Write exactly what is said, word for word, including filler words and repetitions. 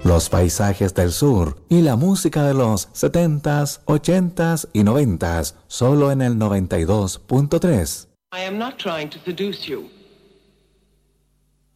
los paisajes del sur y la música de los setentas, ochentas y noventas, solo en el noventa y dos punto tres. I am not trying to seduce you.